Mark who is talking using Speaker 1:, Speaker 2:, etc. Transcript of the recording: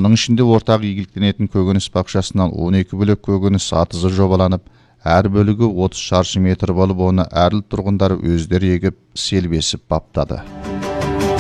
Speaker 1: Анын ишинде ортак ийгиликтенетін көгөнүс бакчасынан 12 бөлөк көгөнүс атызы жобаланып, әр бөлігі 30 шаршы метр болуп, оны әрлік тұрғындары өздері егіп, селбесіп баптады.